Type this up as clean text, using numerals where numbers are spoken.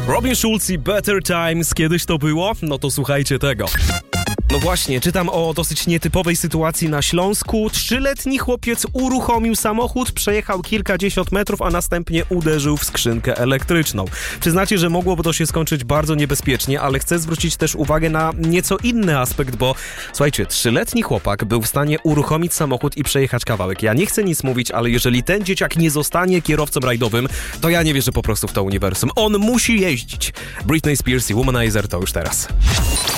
Robin Schulz i Better Times. Kiedyś to było? No to słuchajcie tego. No właśnie, czytam o dosyć nietypowej sytuacji na Śląsku. 3-letni chłopiec uruchomił samochód, przejechał kilkadziesiąt metrów, a następnie uderzył w skrzynkę elektryczną. Przyznacie, że mogłoby to się skończyć bardzo niebezpiecznie, ale chcę zwrócić też uwagę na nieco inny aspekt, bo słuchajcie, 3-letni chłopak był w stanie uruchomić samochód i przejechać kawałek. Ja nie chcę nic mówić, ale jeżeli ten dzieciak nie zostanie kierowcą rajdowym, to ja nie wierzę po prostu w to uniwersum. On musi jeździć. Britney Spears i Womanizer to już teraz.